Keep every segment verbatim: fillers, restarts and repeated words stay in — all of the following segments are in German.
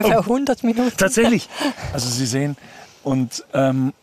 Für hundert Minuten. Tatsächlich. Also Sie sehen, und ähm,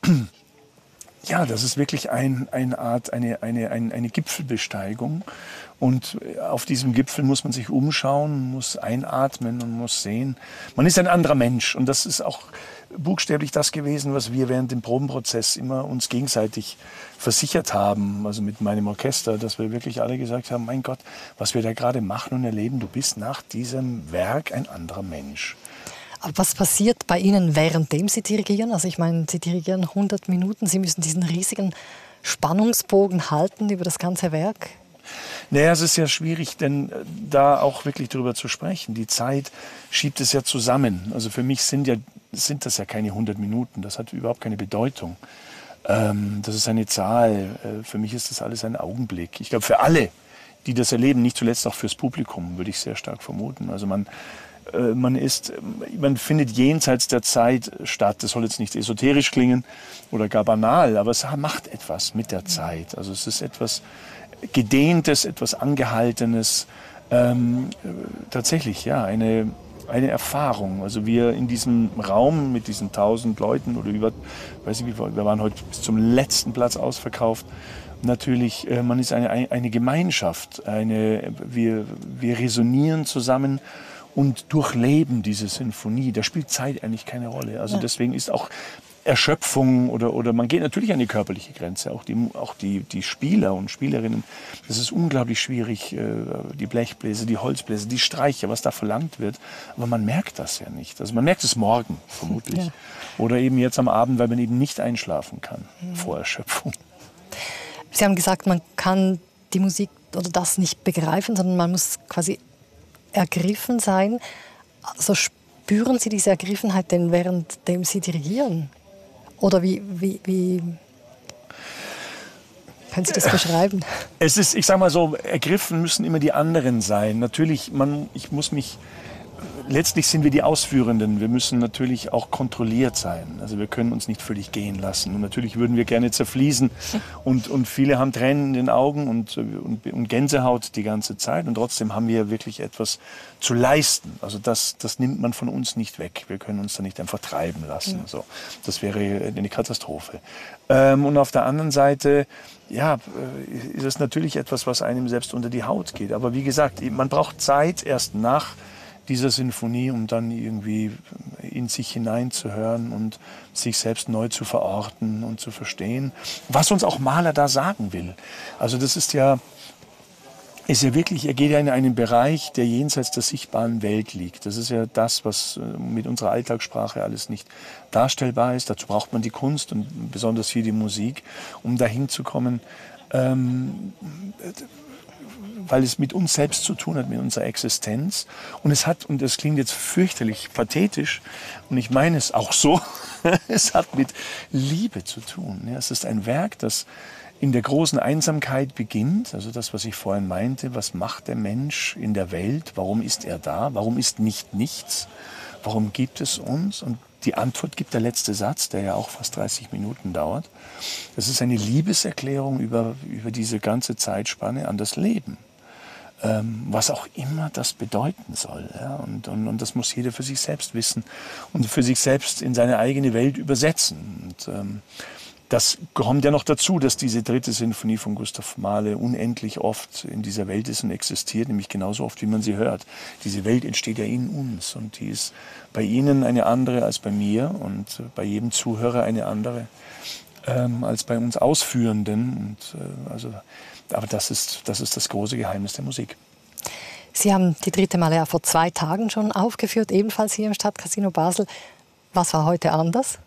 ja, das ist wirklich ein, eine Art, eine, eine, eine, eine Gipfelbesteigung. Und auf diesem Gipfel muss man sich umschauen, muss einatmen und muss sehen. Man ist ein anderer Mensch. Und das ist auch buchstäblich das gewesen, was wir während dem Probenprozess immer uns gegenseitig versichert haben. Also mit meinem Orchester, dass wir wirklich alle gesagt haben, mein Gott, was wir da gerade machen und erleben, du bist nach diesem Werk ein anderer Mensch. Aber was passiert bei Ihnen, währenddem Sie dirigieren? Also ich meine, Sie dirigieren hundert Minuten, Sie müssen diesen riesigen Spannungsbogen halten über das ganze Werk. Naja, es ist ja schwierig, denn da auch wirklich drüber zu sprechen. Die Zeit schiebt es ja zusammen. Also für mich sind, ja, sind das ja keine hundert Minuten, das hat überhaupt keine Bedeutung. Ähm, das ist eine Zahl, äh, für mich ist das alles ein Augenblick. Ich glaube, für alle, die das erleben, nicht zuletzt auch fürs Publikum, würde ich sehr stark vermuten. Also man, äh, man, ist, man findet jenseits der Zeit statt. Das soll jetzt nicht esoterisch klingen oder gar banal, aber es macht etwas mit der Zeit. Also es ist etwas Gedehntes, etwas Angehaltenes, ähm, tatsächlich, ja, eine, eine Erfahrung. Also wir in diesem Raum mit diesen tausend Leuten oder über, weiß ich wie, wir waren heute bis zum letzten Platz ausverkauft. Natürlich, äh, man ist eine, eine Gemeinschaft, eine, wir, wir resonieren zusammen und durchleben diese Sinfonie. Da spielt Zeit eigentlich keine Rolle. Also deswegen ist auch Erschöpfung oder, oder man geht natürlich an die körperliche Grenze, auch die, auch die, die Spieler und Spielerinnen. Das ist unglaublich schwierig, die Blechbläser, die Holzbläser, die Streicher, was da verlangt wird. Aber man merkt das ja nicht. Also man merkt es morgen vermutlich. Ja. Oder eben jetzt am Abend, weil man eben nicht einschlafen kann mhm. vor Erschöpfung. Sie haben gesagt, man kann die Musik oder das nicht begreifen, sondern man muss quasi ergriffen sein. Also spüren Sie diese Ergriffenheit denn währenddem Sie dirigieren? Oder wie, wie, wie können Sie das beschreiben? Es ist, ich sage mal so, ergriffen müssen immer die anderen sein. Natürlich, man, ich muss mich, letztlich sind wir die Ausführenden. Wir müssen natürlich auch kontrolliert sein. Also wir können uns nicht völlig gehen lassen. Und natürlich würden wir gerne zerfließen. Und, und viele haben Tränen in den Augen und, und, und Gänsehaut die ganze Zeit. Und trotzdem haben wir wirklich etwas zu leisten. Also das, das nimmt man von uns nicht weg. Wir können uns da nicht einfach treiben lassen. So, das wäre eine Katastrophe. Ähm, und auf der anderen Seite, ja, ist es natürlich etwas, was einem selbst unter die Haut geht. Aber wie gesagt, man braucht Zeit erst nach dieser Sinfonie, um dann irgendwie in sich hineinzuhören und sich selbst neu zu verorten und zu verstehen, was uns auch Mahler da sagen will. Also das ist ja, ist ja wirklich, er geht ja in einen Bereich, der jenseits der sichtbaren Welt liegt. Das ist ja das, was mit unserer Alltagssprache alles nicht darstellbar ist. Dazu braucht man die Kunst und besonders viel die Musik, um dahin zu kommen, ähm, weil es mit uns selbst zu tun hat, mit unserer Existenz. Und es hat, und das klingt jetzt fürchterlich pathetisch, und ich meine es auch so, es hat mit Liebe zu tun. Ja, es ist ein Werk, das in der großen Einsamkeit beginnt, also das, was ich vorhin meinte, was macht der Mensch in der Welt, warum ist er da, warum ist nicht nichts, warum gibt es uns? Und die Antwort gibt der letzte Satz, der ja auch fast dreißig Minuten dauert. Das ist eine Liebeserklärung über, über diese ganze Zeitspanne an das Leben. Ähm, was auch immer das bedeuten soll. Ja? Und, und, und das muss jeder für sich selbst wissen und für sich selbst in seine eigene Welt übersetzen. Und, ähm, das kommt ja noch dazu, dass diese dritte Sinfonie von Gustav Mahler unendlich oft in dieser Welt ist und existiert, nämlich genauso oft, wie man sie hört. Diese Welt entsteht ja in uns und die ist bei Ihnen eine andere als bei mir und bei jedem Zuhörer eine andere ähm, als bei uns Ausführenden. Und, äh, also, aber das ist, das ist das große Geheimnis der Musik. Sie haben die dritte Mal ja vor zwei Tagen schon aufgeführt, ebenfalls hier im Stadtcasino Basel. Was war heute anders?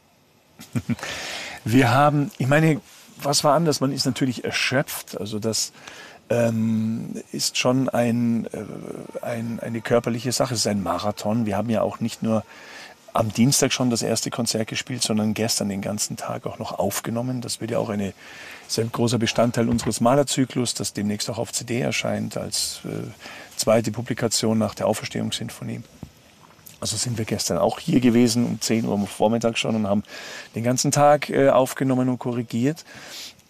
Wir haben, ich meine, was war anders? Man ist natürlich erschöpft. Also das ähm, ist schon ein, äh, ein, eine körperliche Sache. Es ist ein Marathon. Wir haben ja auch nicht nur am Dienstag schon das erste Konzert gespielt, sondern gestern den ganzen Tag auch noch aufgenommen. Das wird ja auch eine, ist ein großer Bestandteil unseres Malerzyklus, das demnächst auch auf C D erscheint als äh, zweite Publikation nach der Auferstehungssinfonie. Also sind wir gestern auch hier gewesen um zehn Uhr am Vormittag schon und haben den ganzen Tag äh, aufgenommen und korrigiert.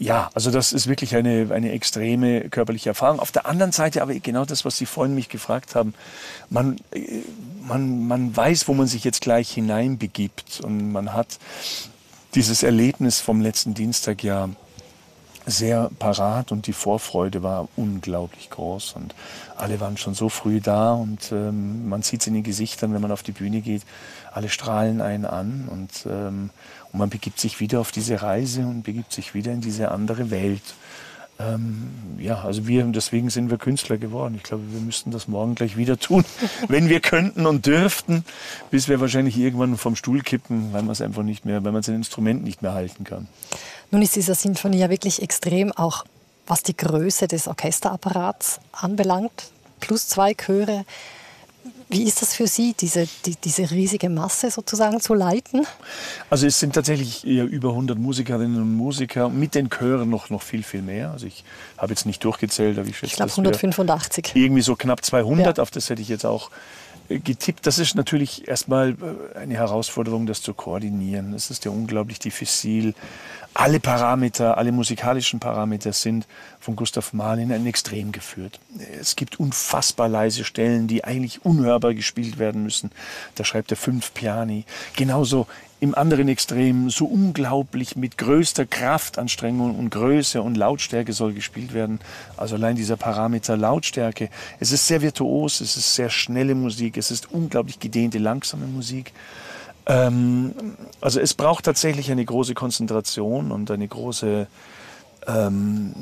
Ja, also das ist wirklich eine, eine extreme körperliche Erfahrung. Auf der anderen Seite aber genau das, was Sie vorhin mich gefragt haben, man, man, man weiß, wo man sich jetzt gleich hineinbegibt. Und man hat dieses Erlebnis vom letzten Dienstag ja sehr parat und die Vorfreude war unglaublich groß und alle waren schon so früh da und ähm, man sieht es in den Gesichtern, wenn man auf die Bühne geht, alle strahlen einen an und, ähm, und man begibt sich wieder auf diese Reise und begibt sich wieder in diese andere Welt. Ähm, ja, also wir, deswegen sind wir Künstler geworden. Ich glaube, wir müssten das morgen gleich wieder tun, wenn wir könnten und dürften, bis wir wahrscheinlich irgendwann vom Stuhl kippen, weil man es einfach nicht mehr, weil man sein Instrument nicht mehr halten kann. Nun ist diese Sinfonie ja wirklich extrem, auch was die Größe des Orchesterapparats anbelangt, plus zwei Chöre. Wie ist das für Sie, diese, die, diese riesige Masse sozusagen zu leiten? Also es sind tatsächlich eher über hundert Musikerinnen und Musiker, mit den Chören noch, noch viel, viel mehr. Also ich habe jetzt nicht durchgezählt, aber ich schätze, ich glaube hundertfünfundachtzig. Irgendwie so knapp zweihundert, ja. Auf das hätte ich jetzt auch getippt. Das ist natürlich erstmal eine Herausforderung, das zu koordinieren. Es ist ja unglaublich diffizil. Alle Parameter, alle musikalischen Parameter sind von Gustav Mahler in ein Extrem geführt. Es gibt unfassbar leise Stellen, die eigentlich unhörbar gespielt werden müssen. Da schreibt er fünf Piani. Genauso im anderen Extrem, so unglaublich mit größter Kraftanstrengung und Größe und Lautstärke soll gespielt werden. Also allein dieser Parameter Lautstärke. Es ist sehr virtuos, es ist sehr schnelle Musik, es ist unglaublich gedehnte, langsame Musik. Ähm, also es braucht tatsächlich eine große Konzentration und eine große, ähm,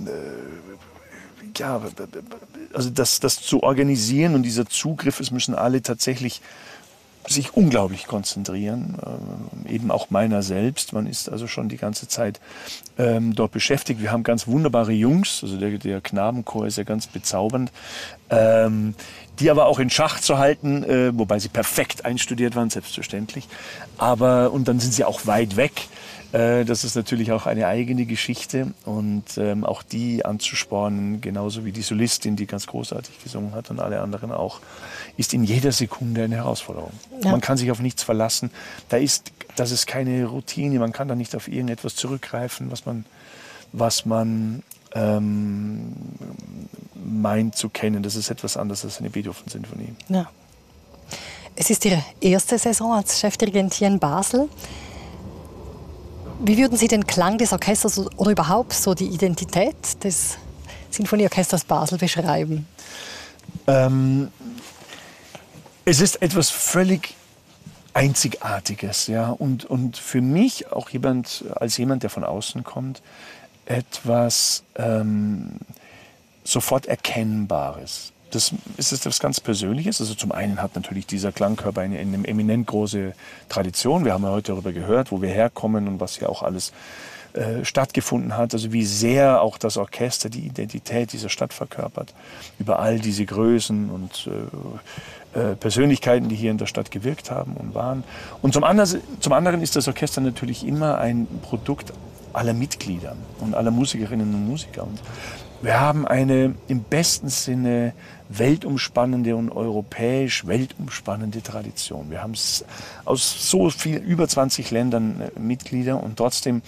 äh, ja, also das, das zu organisieren und dieser Zugriff, es müssen alle tatsächlich sich unglaublich konzentrieren, äh, eben auch meiner selbst. Man ist also schon die ganze Zeit ähm, dort beschäftigt. Wir haben ganz wunderbare Jungs, also der, der Knabenchor ist ja ganz bezaubernd, ähm, die aber auch in Schach zu halten, äh, wobei sie perfekt einstudiert waren, selbstverständlich. Aber, und dann sind sie auch weit weg. Äh, das ist natürlich auch eine eigene Geschichte und ähm, auch die anzuspornen, genauso wie die Solistin, die ganz großartig gesungen hat und alle anderen auch, ist in jeder Sekunde eine Herausforderung. Ja. Man kann sich auf nichts verlassen. Da ist, das ist keine Routine. Man kann da nicht auf irgendetwas zurückgreifen, was man, was man ähm, meint zu kennen. Das ist etwas anderes als eine Beethoven-Sinfonie. Ja. Es ist Ihre erste Saison als Chefdirigent hier in Basel. Wie würden Sie den Klang des Orchesters oder überhaupt so die Identität des Sinfonieorchesters Basel beschreiben? Ähm, es ist etwas völlig Einzigartiges, ja, und, und für mich auch jemand, als jemand, der von außen kommt, etwas ähm, sofort Erkennbares. Das ist etwas ganz Persönliches. Also zum einen hat natürlich dieser Klangkörper eine, eine eminent große Tradition. Wir haben ja heute darüber gehört, wo wir herkommen und was hier auch alles äh, stattgefunden hat. Also wie sehr auch das Orchester die Identität dieser Stadt verkörpert. Über all diese Größen und äh, äh, Persönlichkeiten, die hier in der Stadt gewirkt haben und waren. Und zum anderen, zum anderen ist das Orchester natürlich immer ein Produkt aller Mitglieder und aller Musikerinnen und Musiker. Und wir haben eine im besten Sinne weltumspannende und europäisch weltumspannende Tradition. Wir haben aus so viel, über zwanzig Ländern äh, Mitglieder und trotzdem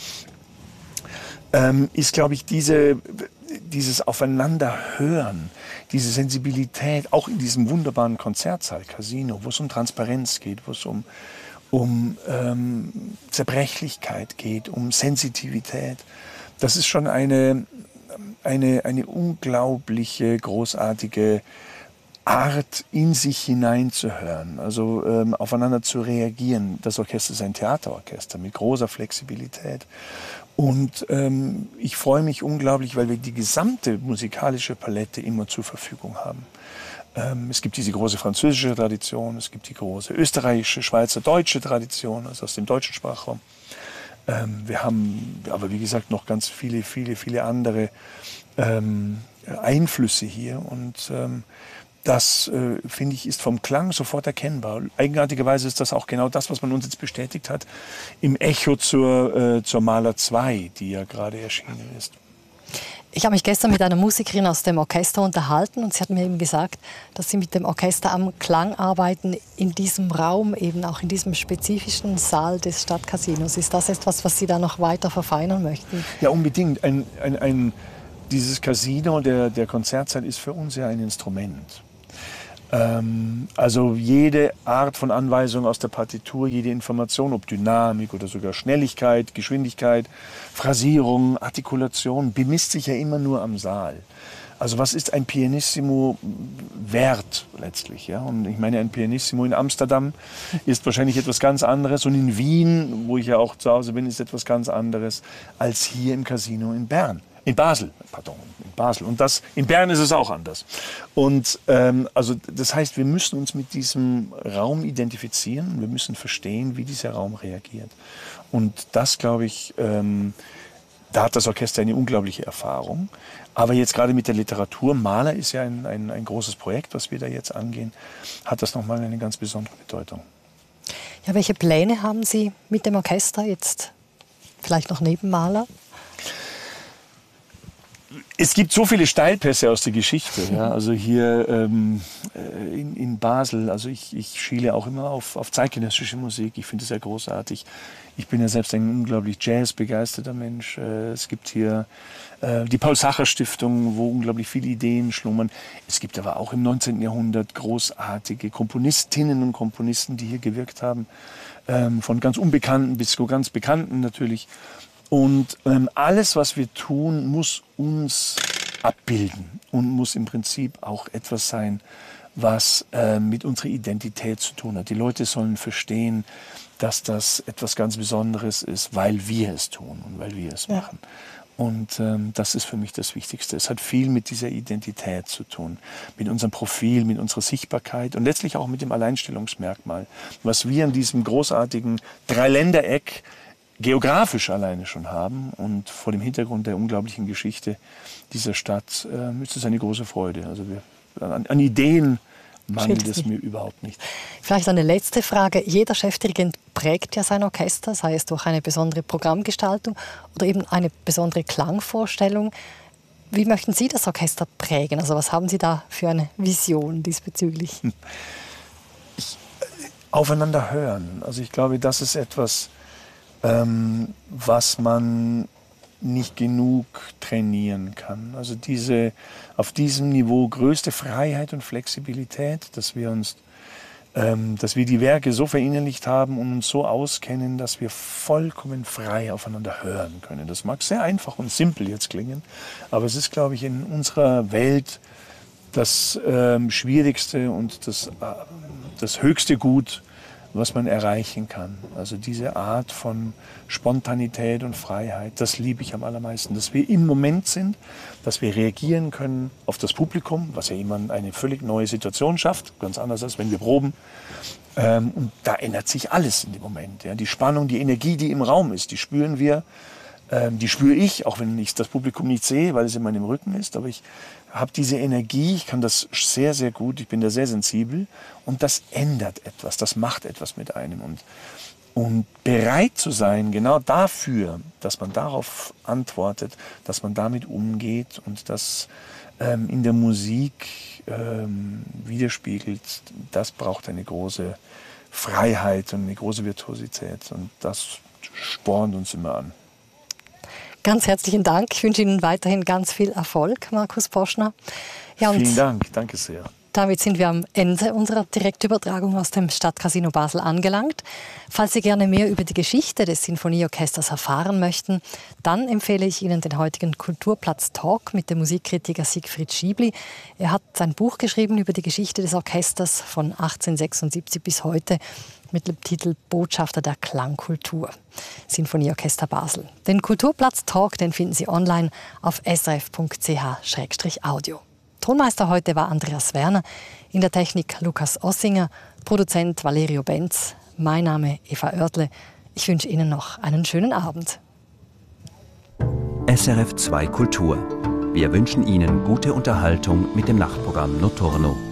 ähm, ist, glaube ich, diese, dieses Aufeinanderhören, diese Sensibilität, auch in diesem wunderbaren Konzertsaal, Casino, wo es um Transparenz geht, wo es um, um ähm, Zerbrechlichkeit geht, um Sensitivität. Das ist schon eine Eine, eine unglaubliche, großartige Art, in sich hineinzuhören, also ähm, aufeinander zu reagieren. Das Orchester ist ein Theaterorchester mit großer Flexibilität. Und ähm, ich freue mich unglaublich, weil wir die gesamte musikalische Palette immer zur Verfügung haben. Ähm, es gibt diese große französische Tradition, es gibt die große österreichische, Schweizer, deutsche Tradition, also aus dem deutschen Sprachraum. Ähm, wir haben aber, wie gesagt, noch ganz viele, viele, viele andere ähm, Einflüsse hier. Und ähm, das, äh, finde ich, ist vom Klang sofort erkennbar. Eigenartigerweise ist das auch genau das, was man uns jetzt bestätigt hat, im Echo zur, äh, zur Mahler zwei, die ja gerade erschienen ist. Ich habe mich gestern mit einer Musikerin aus dem Orchester unterhalten und sie hat mir eben gesagt, dass sie mit dem Orchester am Klang arbeiten in diesem Raum, eben auch in diesem spezifischen Saal des Stadtcasinos. Ist das etwas, was Sie da noch weiter verfeinern möchten? Ja, unbedingt. Ein, ein, ein, dieses Casino der, der Konzertsaal ist für uns ja ein Instrument. Ähm, also jede Art von Anweisung aus der Partitur, jede Information, ob Dynamik oder sogar Schnelligkeit, Geschwindigkeit, Phrasierung, Artikulation, bemisst sich ja immer nur am Saal. Also was ist ein Pianissimo wert letztlich? Ja? Und ich meine, ein Pianissimo in Amsterdam ist wahrscheinlich etwas ganz anderes und in Wien, wo ich ja auch zu Hause bin, ist etwas ganz anderes als hier im Casino in Bern. In Basel, pardon, in Basel. Und das, in Bern ist es auch anders. Und ähm, also das heißt, wir müssen uns mit diesem Raum identifizieren. Wir müssen verstehen, wie dieser Raum reagiert. Und das, glaube ich, ähm, da hat das Orchester eine unglaubliche Erfahrung. Aber jetzt gerade mit der Literatur, Mahler ist ja ein, ein, ein großes Projekt, was wir da jetzt angehen, hat das nochmal eine ganz besondere Bedeutung. Ja, welche Pläne haben Sie mit dem Orchester jetzt? Vielleicht noch neben Mahler? Es gibt so viele Steilpässe aus der Geschichte. Ja. Also hier ähm, in, in Basel, also ich, ich schiele auch immer auf, auf zeitgenössische Musik. Ich finde es sehr großartig. Ich bin ja selbst ein unglaublich Jazz-begeisterter Mensch. Äh, es gibt hier äh, die Paul-Sacher-Stiftung, wo unglaublich viele Ideen schlummern. Es gibt aber auch im neunzehnten Jahrhundert großartige Komponistinnen und Komponisten, die hier gewirkt haben. Ähm, von ganz Unbekannten bis zu ganz Bekannten natürlich. Und ähm, alles, was wir tun, muss uns abbilden und muss im Prinzip auch etwas sein, was äh, mit unserer Identität zu tun hat. Die Leute sollen verstehen, dass das etwas ganz Besonderes ist, weil wir es tun und weil wir es ja. machen. Und ähm, das ist für mich das Wichtigste. Es hat viel mit dieser Identität zu tun, mit unserem Profil, mit unserer Sichtbarkeit und letztlich auch mit dem Alleinstellungsmerkmal, was wir an diesem großartigen Dreiländereck geografisch alleine schon haben. Und vor dem Hintergrund der unglaublichen Geschichte dieser Stadt äh, ist es eine große Freude. Also wir, an, an Ideen mangelt es mir überhaupt nicht. Vielleicht eine letzte Frage. Jeder Chefdirigent prägt ja sein Orchester, sei es durch eine besondere Programmgestaltung oder eben eine besondere Klangvorstellung. Wie möchten Sie das Orchester prägen? Also was haben Sie da für eine Vision diesbezüglich? Ich, aufeinander hören. Also ich glaube, das ist etwas, ähm, was man nicht genug trainieren kann. Also diese, auf diesem Niveau größte Freiheit und Flexibilität, dass wir uns, ähm, dass wir die Werke so verinnerlicht haben und uns so auskennen, dass wir vollkommen frei aufeinander hören können. Das mag sehr einfach und simpel jetzt klingen, aber es ist, glaube ich, in unserer Welt das ähm, Schwierigste und das, äh, das höchste Gut, was man erreichen kann. Also diese Art von Spontanität und Freiheit, das liebe ich am allermeisten. Dass wir im Moment sind, dass wir reagieren können auf das Publikum, was ja immer eine völlig neue Situation schafft, ganz anders als wenn wir proben. Ähm, und da ändert sich alles in dem Moment. Ja. Die Spannung, die Energie, die im Raum ist, die spüren wir, ähm, die spüre ich, auch wenn ich das Publikum nicht sehe, weil es in meinem Rücken ist. Aber ich habe diese Energie, ich kann das sehr, sehr gut, ich bin da sehr sensibel und das ändert etwas, das macht etwas mit einem. Und, und bereit zu sein, genau dafür, dass man darauf antwortet, dass man damit umgeht und das ähm, in der Musik ähm, widerspiegelt, das braucht eine große Freiheit und eine große Virtuosität und das spornt uns immer an. Ganz herzlichen Dank. Ich wünsche Ihnen weiterhin ganz viel Erfolg, Markus Poschner. Ja, Vielen Dank, danke sehr. Damit sind wir am Ende unserer Direktübertragung aus dem Stadtcasino Basel angelangt. Falls Sie gerne mehr über die Geschichte des Sinfonieorchesters erfahren möchten, dann empfehle ich Ihnen den heutigen Kulturplatz-Talk mit dem Musikkritiker Siegfried Schiebli. Er hat sein Buch geschrieben über die Geschichte des Orchesters von achtzehnhundertsechsundsiebzig bis heute mit dem Titel Botschafter der Klangkultur, Sinfonieorchester Basel. Den Kulturplatz-Talk, den finden Sie online auf s r f punkt c h slash audio. Tonmeister heute war Andreas Werner, in der Technik Lukas Ossinger, Produzent Valerio Benz, mein Name Eva Oertle. Ich wünsche Ihnen noch einen schönen Abend. S R F zwei Kultur. Wir wünschen Ihnen gute Unterhaltung mit dem Nachtprogramm Notturno.